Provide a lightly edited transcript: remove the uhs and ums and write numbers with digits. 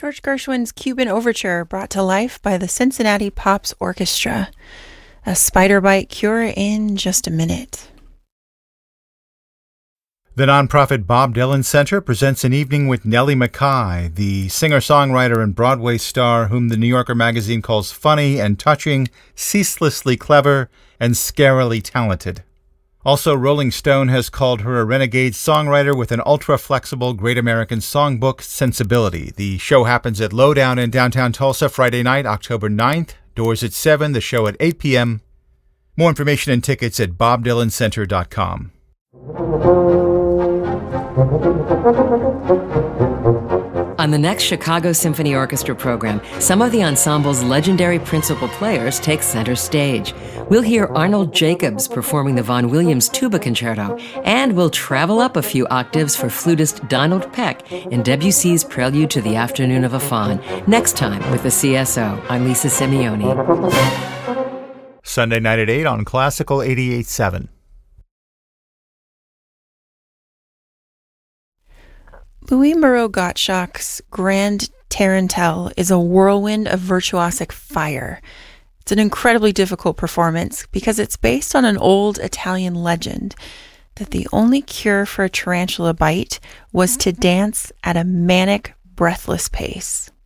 George Gershwin's Cuban Overture brought to life by the Cincinnati Pops Orchestra. A spider bite cure in just a minute. The nonprofit Bob Dylan Center presents an evening with Nellie McKay, the singer-songwriter and Broadway star whom the New Yorker magazine calls funny and touching, ceaselessly clever, and scarily talented. Also, Rolling Stone has called her a renegade songwriter with an ultra-flexible Great American Songbook sensibility. The show happens at Lowdown in downtown Tulsa Friday night, October 9th. Doors at 7, the show at 8 p.m. More information and tickets at bobdylancenter.com. On the next Chicago Symphony Orchestra program, some of the ensemble's legendary principal players take center stage. We'll hear Arnold Jacobs performing the Vaughan Williams Tuba Concerto, and we'll travel up a few octaves for flutist Donald Peck in Debussy's Prelude to the Afternoon of a Faun. Next time with the CSO, I'm Lisa Simeone. Sunday night at 8 on Classical 88.7. Louis Moreau Gottschalk's Grand Tarantelle is a whirlwind of virtuosic fire. It's an incredibly difficult performance because it's based on an old Italian legend that the only cure for a tarantula bite was to dance at a manic, breathless pace.